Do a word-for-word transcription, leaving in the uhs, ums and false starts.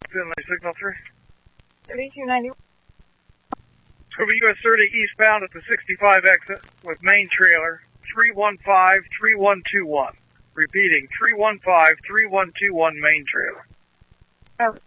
Finley Signal three. thirty-two ninety. It's going to be U S thirty eastbound at the sixty-five exit with main trailer three one five three one two one. Repeating, three one five three one two one main trailer. Oh.